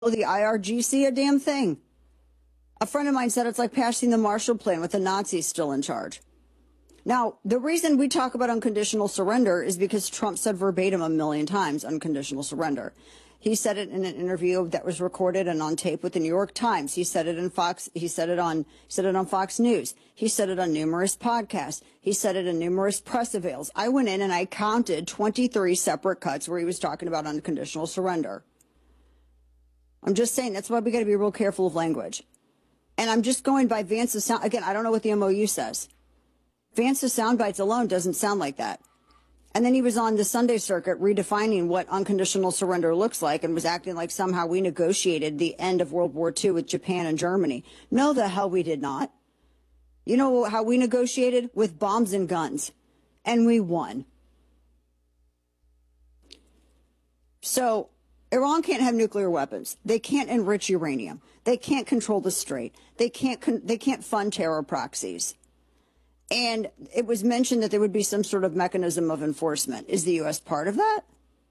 the IRGC a damn thing. A friend of mine said it's like passing the Marshall Plan with the Nazis still in charge. Now, the reason we talk about unconditional surrender is because Trump said verbatim a million times, unconditional surrender. He said it in an interview that was recorded and on tape with the New York Times. He said it in Fox. He said it on Fox News. He said it on numerous podcasts. He said it in numerous press avails. I went in and I counted 23 separate cuts where he was talking about unconditional surrender. I'm just saying that's why we got to be real careful of language. And I'm just going by Vance's sound. Again, I don't know what the MOU says. Vance's sound bites alone doesn't sound like that. And then he was on the Sunday circuit redefining what unconditional surrender looks like and was acting like somehow we negotiated the end of World War II with Japan and Germany. No, the hell we did not. You know how we negotiated? With bombs and guns. And we won. So Iran can't have nuclear weapons. They can't enrich uranium. They can't control the Strait. They can't fund terror proxies. And it was mentioned that there would be some sort of mechanism of enforcement. Is the U.S. part of that?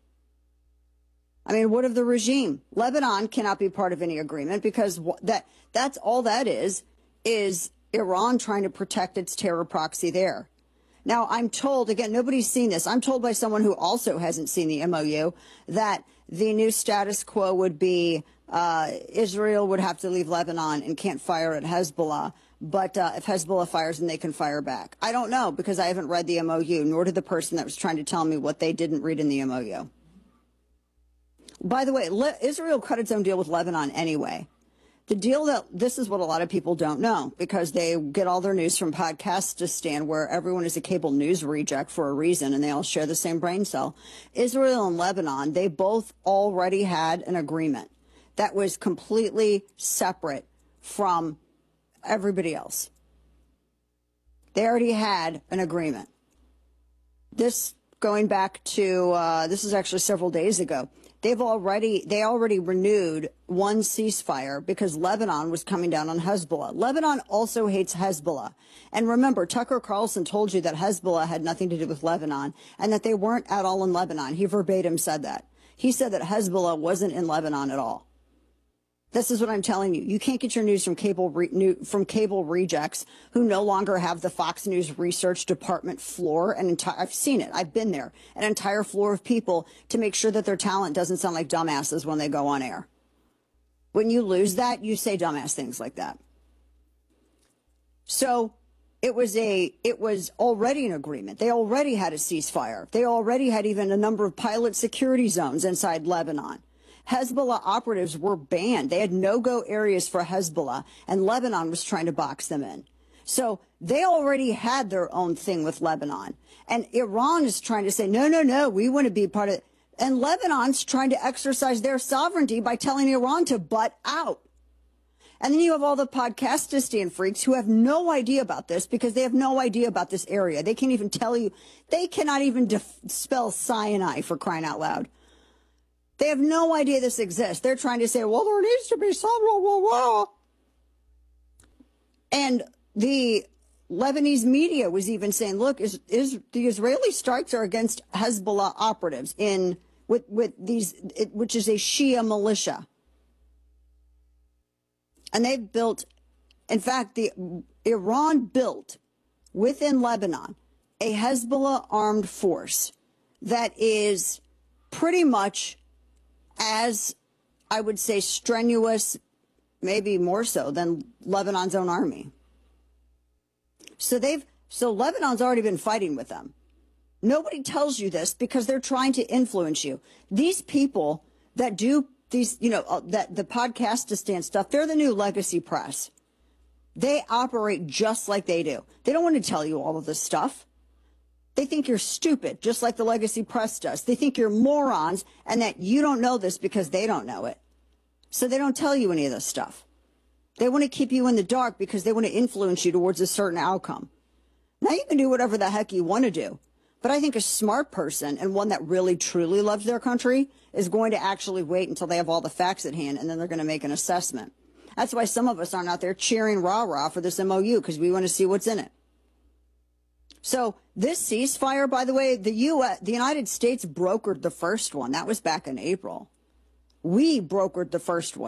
I mean, what of the regime? Lebanon cannot be part of any agreement because that's all that is Iran trying to protect its terror proxy there. Now, I'm told, again, nobody's seen this. I'm told by someone who also hasn't seen the MOU that the new status quo would be Israel would have to leave Lebanon and can't fire at Hezbollah. But if Hezbollah fires, then they can fire back. I don't know because I haven't read the MOU, nor did the person that was trying to tell me what they didn't read in the MOU. By the way, Israel cut its own deal with Lebanon anyway. The deal that this is what a lot of people don't know because they get all their news from Podcastistan where everyone is a cable news reject for a reason and they all share the same brain cell. Israel and Lebanon, they both already had an agreement that was completely separate from everybody else. They already had an agreement. This going back to this is actually several days ago. They already renewed one ceasefire because Lebanon was coming down on Hezbollah. Lebanon also hates Hezbollah. And remember, Tucker Carlson told you that Hezbollah had nothing to do with Lebanon and that they weren't at all in Lebanon. He verbatim said that. He said that Hezbollah wasn't in Lebanon at all. This is what I'm telling you. You can't get your news from cable rejects who no longer have the Fox News research department floor. I've seen it. I've been there. An entire floor of people to make sure that their talent doesn't sound like dumbasses when they go on air. When you lose that, you say dumbass things like that. So it was already an agreement. They already had a ceasefire. They already had even a number of pilot security zones inside Lebanon. Hezbollah operatives were banned. They had no-go areas for Hezbollah, and Lebanon was trying to box them in. So they already had their own thing with Lebanon. And Iran is trying to say, no, we want to be part of it. And Lebanon's trying to exercise their sovereignty by telling Iran to butt out. And then you have all the Podcastistan freaks who have no idea about this because they have no idea about this area. They can't even tell you. They cannot even spell Sinai for crying out loud. They have no idea this exists. They're trying to say, well, there needs to be some, blah, blah, blah. And the Lebanese media was even saying, look, the Israeli strikes are against Hezbollah operatives with these, which is a Shia militia. And they've built, in fact, Iran built within Lebanon a Hezbollah armed force that is pretty much as I would say strenuous, maybe more so than Lebanon's own army. So Lebanon's already been fighting with them. Nobody tells you this because they're trying to influence you. These people that do these, that the Podcastistan stuff, they're the new legacy press. They operate just like they do. They don't want to tell you all of this stuff. They think you're stupid, just like the legacy press does. They think you're morons and that you don't know this because they don't know it. So they don't tell you any of this stuff. They want to keep you in the dark because they want to influence you towards a certain outcome. Now you can do whatever the heck you want to do. But I think a smart person and one that really truly loves their country is going to actually wait until they have all the facts at hand and then they're going to make an assessment. That's why some of us aren't out there cheering rah-rah for this MOU because we want to see what's in it. So this ceasefire, by the way, the United States brokered the first one. That was back in April. We brokered the first one.